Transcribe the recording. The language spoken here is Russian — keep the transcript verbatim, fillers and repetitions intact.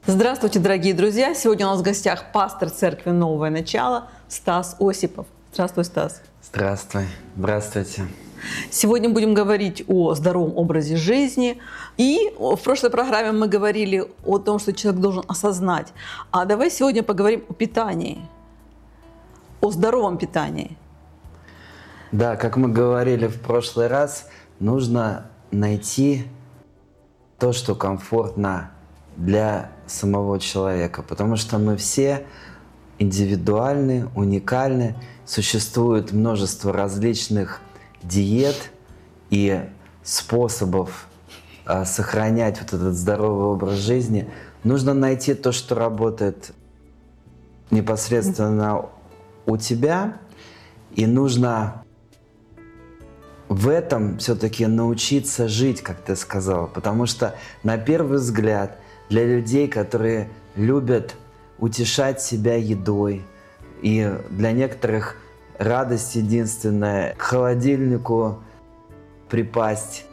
Здравствуйте, дорогие друзья! Сегодня у нас в гостях пастор церкви «Новое начало» Стас Осипов. Здравствуй, Стас. Здравствуй. Здравствуйте. Сегодня будем говорить о здоровом образе жизни. И в прошлой программе мы говорили о том, что человек должен осознать. А давай сегодня поговорим о питании, о здоровом питании. Да, как мы говорили в прошлый раз, нужно найти то, что комфортно для самого человека, потому что мы все индивидуальны, уникальны, существует множество различных диет и способов а, сохранять вот этот здоровый образ жизни. Нужно найти то, что работает непосредственно у тебя, и нужно в этом все-таки научиться жить, как ты сказала, потому что на первый взгляд для людей, которые любят утешать себя едой, и для некоторых радость единственная к холодильнику припасть